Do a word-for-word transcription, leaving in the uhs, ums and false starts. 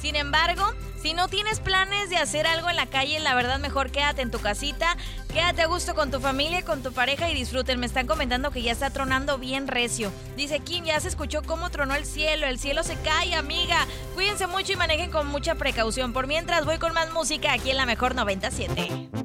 Sin embargo, si no tienes planes de hacer algo en la calle, la verdad mejor quédate en tu casita, quédate a gusto con tu familia, con tu pareja y disfruten. Me están comentando que ya está tronando bien recio. Dice Kim, ya se escuchó cómo tronó el cielo, el cielo se cae, amiga. Cuídense mucho y manejen con mucha precaución. Por mientras voy con más música aquí en la Mejor noventa y siete.